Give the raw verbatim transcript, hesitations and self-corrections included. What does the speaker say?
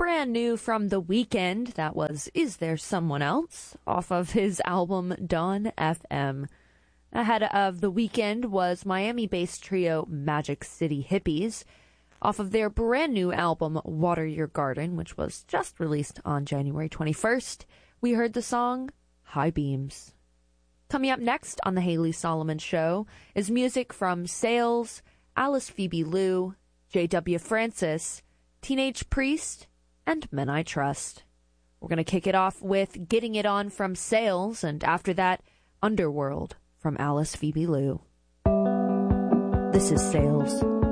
brand new from The Weeknd. That was Is There Someone Else off of his album Dawn F M. Ahead of The Weeknd was Miami-based trio Magic City Hippies off of their brand new album Water Your Garden, which was just released on January twenty-first. We heard the song High Beams. Coming up next on The Haley Solomon Show is music from Sales, Alice Phoebe Lou, J W Francis, Teenage Priest, and Men I Trust. We're going to kick it off with Getting It On from Sales, and after that, Underworld from Alice Phoebe Lou. This is Sales.